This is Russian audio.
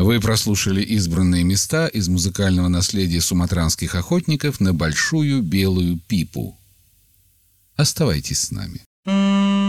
Вы прослушали избранные места из музыкального наследия суматранских охотников на большую белую пипу. Оставайтесь с нами.